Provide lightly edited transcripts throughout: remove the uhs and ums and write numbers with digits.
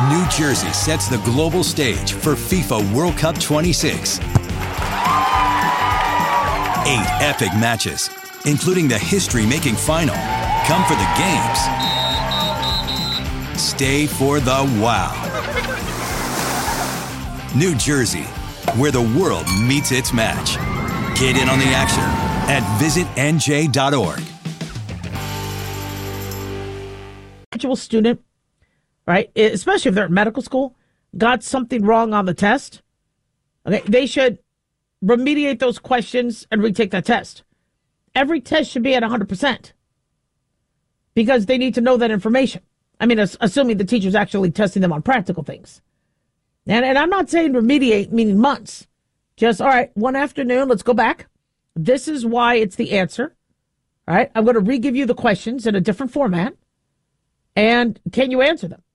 New Jersey sets the global stage for FIFA World Cup 26. 8 epic matches, including the history-making final. Come for the games. Stay for the wow. New Jersey, where the world meets its match. Get in on the action at visitnj.org. Student, right, especially if they're in medical school, got something wrong on the test, okay, they should remediate those questions and retake that test. Every test should be at 100% because they need to know that information. I mean, assuming the teacher's actually testing them on practical things. And I'm not saying remediate meaning months. Just, all right, one afternoon, let's go back. This is why it's the answer. All right, I'm going to re-give you the questions in a different format. And can you answer them?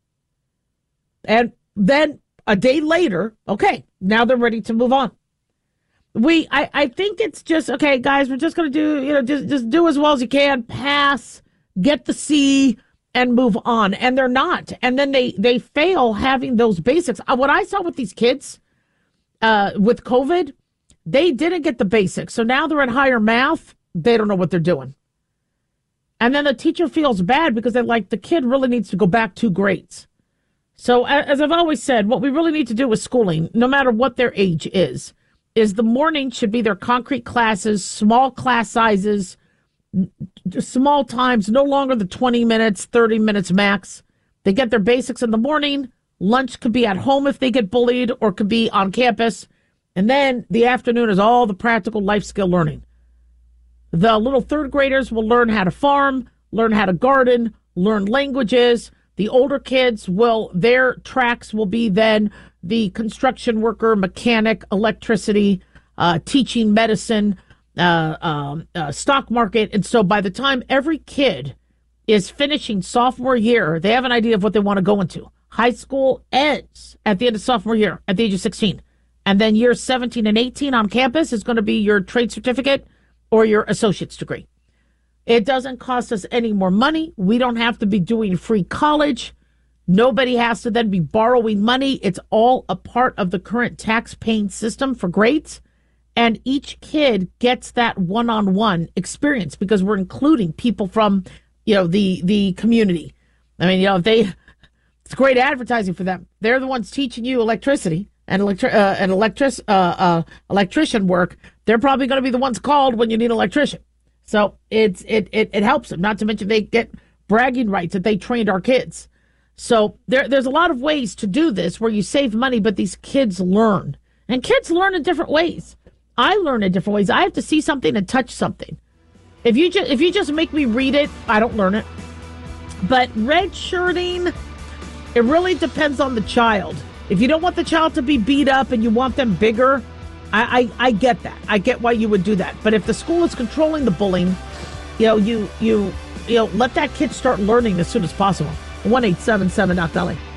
And then a day later, okay, now they're ready to move on. I think it's just, okay, guys, we're just going to do, just do as well as you can, pass, get the C, and move on. And they're not. And then they fail having those basics. What I saw with these kids with COVID, they didn't get the basics. So now they're in higher math. They don't know what they're doing. And then the teacher feels bad because they're like, the kid really needs to go back 2 grades. So as I've always said, what we really need to do with schooling, no matter what their age is the morning should be their concrete classes, small class sizes, small times, no longer the 20 minutes, 30 minutes max. They get their basics in the morning. Lunch could be at home if they get bullied or could be on campus. And then the afternoon is all the practical life skill learning. The little 3rd graders will learn how to farm, learn how to garden, learn languages. The older kids their tracks will be then the construction worker, mechanic, electricity, teaching medicine, stock market. And so by the time every kid is finishing sophomore year, they have an idea of what they want to go into. High school ends at the end of sophomore year, at the age of 16. And then years 17 and 18 on campus is going to be your trade certificate or your associate's degree. It doesn't cost us any more money. We don't have to be doing free college. Nobody has to then be borrowing money. It's all a part of the current tax-paying system for grades. And each kid gets that one-on-one experience because we're including people from, the community. I mean, it's great advertising for them. They're the ones teaching you electricity and electrician work. They're probably going to be the ones called when you need an electrician. So it helps them, not to mention they get bragging rights that they trained our kids. So there's a lot of ways to do this where you save money, but these kids learn. And kids learn in different ways. I learn in different ways. I have to see something and touch something. If you just make me read it, I don't learn it. But red shirting, it really depends on the child. If you don't want the child to be beat up and you want them bigger, I get that. I get why you would do that. But if the school is controlling the bullying, you let that kid start learning as soon as possible. 1-877-NOT-BELLY.